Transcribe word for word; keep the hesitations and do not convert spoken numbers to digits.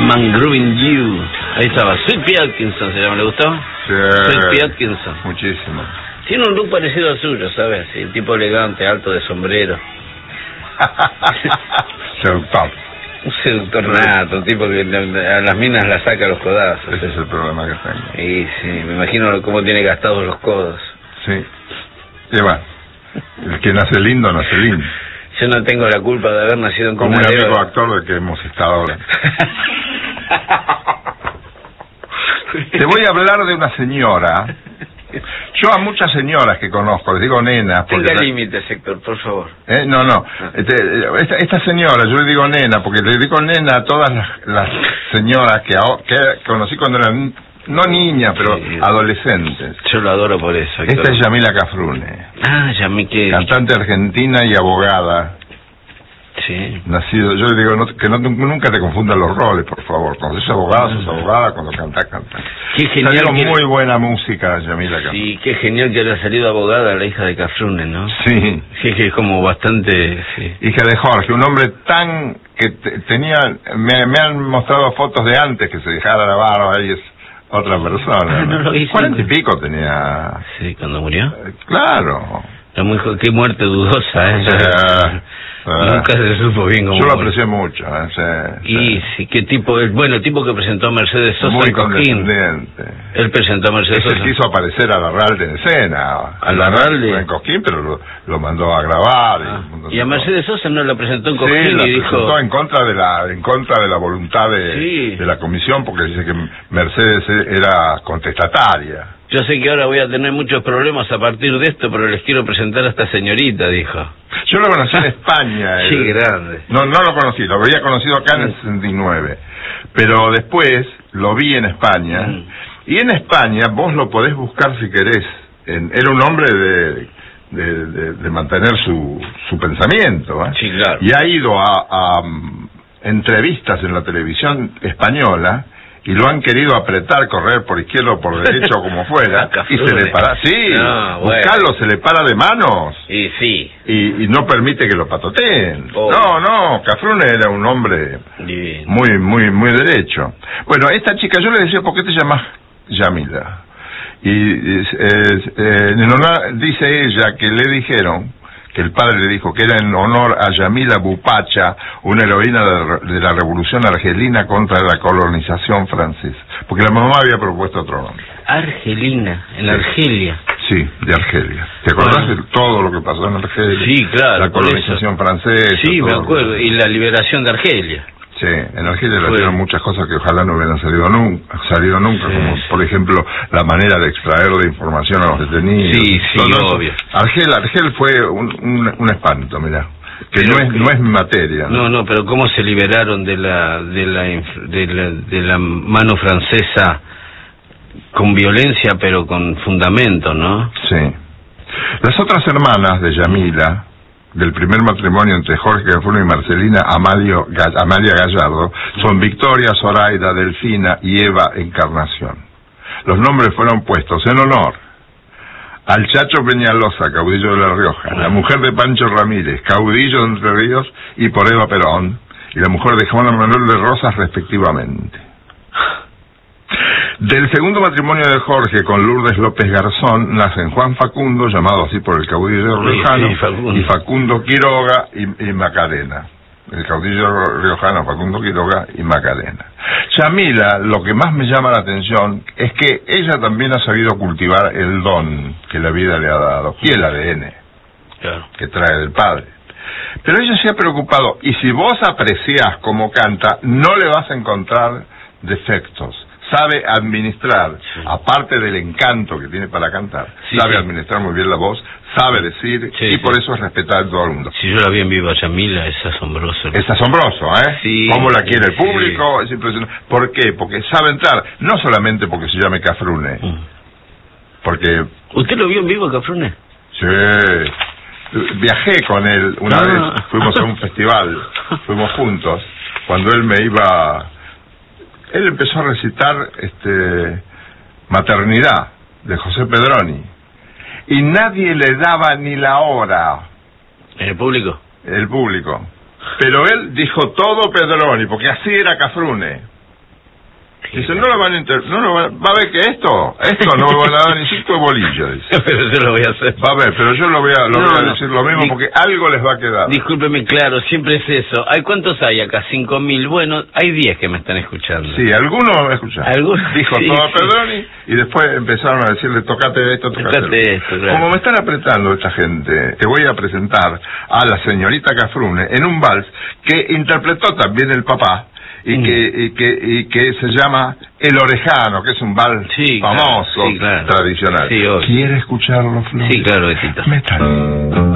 Man Grooving You. Ahí estaba, Sweet Pea Atkinson se llama, ¿le gustó? Sí. Sweet Pea Atkinson. Muchísimo. Tiene un look parecido al suyo, ¿sabes? Sí, el tipo elegante, alto, de sombrero. Seductor. Un seductor nato, un tipo que a las minas las saca a los codazos. Ese es el problema que tengo. Y sí, me imagino cómo tiene gastados los codos. Sí. Y bueno, el que nace lindo, nace lindo. Yo no tengo la culpa de haber nacido en Como un Comunidad. amigo actor del que hemos estado hablando. Te voy a hablar de una señora. Yo a muchas señoras que conozco les digo nena. Tenga límites, Héctor, por favor. ¿Eh? No, no. Este, esta, esta señora, yo le digo nena, porque le digo nena a todas las, las señoras que, que conocí cuando eran, no niñas, pero sí, adolescentes. Yo lo adoro por eso, Héctor. Esta es Yamila Cafrune. Ah, Yamila, que... cantante argentina y abogada. Sí. Nacido, yo le digo no, que no, nunca te confundan los roles, por favor. Cuando sos abogada, sos abogada, cuando cantás, cantás. Qué genial. Salió que... muy buena música, Yamila Cafrune. Sí, qué genial que haya salido abogada la hija de Cafrune, ¿no? Sí. Sí, que es como bastante... Sí. Hija de Jorge, un hombre tan... que te, tenía... Me, me han mostrado fotos de antes que se dejara la barba y es otra persona. Ah, no lo hice. Cuarenta y pico tenía... Sí, cuando murió. Eh, claro. La muy, qué muerte dudosa, ¿eh? Eh, Nunca se supo bien cómo. Yo lo aprecié mucho, ¿eh? Sí, y sí. sí, qué tipo, el, bueno, el tipo que presentó a Mercedes Sosa muy en Coquín. condescendiente. Él presentó a Mercedes Ese Sosa. quiso aparecer a Larralde en escena. ¿A Larralde? En Coquín, pero lo, lo mandó a grabar. Ah. Y, y a Mercedes Sosa no la presentó en Coquín sí, la y dijo... presentó en contra de la en contra de la voluntad de, sí. de la comisión, porque dice que Mercedes era contestataria. Yo sé que ahora voy a tener muchos problemas a partir de esto, pero les quiero presentar a esta señorita, dijo. Yo lo conocí en España. Sí, el, grande. No, no lo conocí, lo había conocido acá en el sesenta y nueve. Pero después lo vi en España. Mm. Y en España vos lo podés buscar si querés. En, era un hombre de, de, de, de mantener su, su pensamiento. ¿eh? Sí, claro. Y ha ido a, a um, entrevistas en la televisión española. Y lo han querido apretar, correr por izquierda o por derecha o como fuera, y se le para, sí, no, bueno. buscarlo, se le para de manos, y sí, y, y no permite que lo patoteen. Oh. No, no, Cafrune era un hombre divino, muy, muy, muy derecho. Bueno, esta chica, yo le decía, ¿por qué te llamas Yamila? Y es, es, eh, en honor, dice ella que le dijeron, que el padre le dijo que era en honor a Yamila Bupacha, una heroína de, de la revolución argelina contra la colonización francesa, porque la mamá había propuesto otro nombre. Argelina, en Argelia. Sí, de Argelia. ¿Te acordás ah. de todo lo que pasó en Argelia? Sí, claro. La colonización francesa. Sí, me acuerdo, y la liberación de Argelia. Sí, en Argelia le hicieron muchas cosas que ojalá no hubieran salido nunca, salido nunca, sí. Como por ejemplo la manera de extraer de información a los detenidos. Sí, sí, no, obvio. Argel, Argel fue un, un, un espanto, mirá, que no es, que, no es materia. ¿no? no, no, pero cómo se liberaron de la, de la, de la, de la mano francesa con violencia, pero con fundamento, ¿no? Sí. Las otras hermanas de Yamila, del primer matrimonio entre Jorge Cafrune y Marcelina Amalio, Amalia Gallardo, son Victoria, Zoraida, Delfina y Eva Encarnación. Los nombres fueron puestos en honor al Chacho Peñalosa, caudillo de La Rioja, la mujer de Pancho Ramírez, caudillo de Entre Ríos, y por Eva Perón, y la mujer de Juan Manuel de Rosas, respectivamente. Del segundo matrimonio de Jorge con Lourdes López Garzón nacen Juan Facundo, llamado así por el caudillo riojano, sí, Facundo. y Facundo Quiroga y, y Macarena. El caudillo riojano, Facundo Quiroga y Macarena. Yamila, lo que más me llama la atención es que ella también ha sabido cultivar el don que la vida le ha dado, y el A D N, claro, que trae del padre. Pero ella se ha preocupado, y si vos apreciás cómo canta, no le vas a encontrar defectos. Sabe administrar, sí. aparte del encanto que tiene para cantar, sí, sabe sí. administrar muy bien la voz, sabe decir, sí, y sí. por eso es respetada en todo el mundo. Si yo la vi en vivo a Yamila, es asombroso. Es asombroso, ¿eh? Sí. Cómo la quiere el público, sí. es impresionante. ¿Por qué? Porque sabe entrar, no solamente porque se llame Cafrune, mm. porque... ¿Usted lo vio en vivo, Cafrune? Sí. Viajé con él una ah. vez, fuimos a un festival, fuimos juntos, cuando él me iba... Él empezó a recitar este Maternidad de José Pedroni y nadie le daba ni la hora. ¿En el público? El público. Pero él dijo todo Pedroni, porque así era Cafrune. Dice, no lo van a inter... no lo van... va a ver que esto, esto no lo van a dar ni cinco de bolillo, dice. Pero yo lo voy a hacer. Va a ver, pero yo lo voy a, lo no, voy a no. decir lo mismo, porque algo les va a quedar. Discúlpeme, claro, siempre es eso. ¿Hay cuántos hay acá? Cinco mil. Bueno, hay diez que me están escuchando. Sí, algunos me escucharon. ¿Algunos? Dijo sí, todo a sí. Pedroni y después empezaron a decirle, tocate esto, tocate, tocate esto. Claro. Como me están apretando esta gente, te voy a presentar a la señorita Cafrune en un vals que interpretó también el papá. Y, mm. que, y, que, y que se llama El Orejano, que es un vals sí, famoso, claro, sí, claro. tradicional. Sí, ¿Quiere escucharlo, Flor? Sí, claro, Betito. Metal.